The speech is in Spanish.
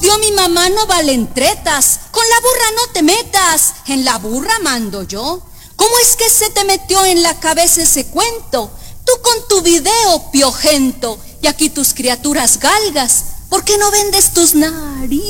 tío, mi mamá no valen tretas. Con la burra no te metas. En la burra mando yo. ¿Cómo es que se te metió en la cabeza ese cuento? Tú con tu video, piojento, y aquí tus criaturas galgas. ¿Por qué no vendes tus narices?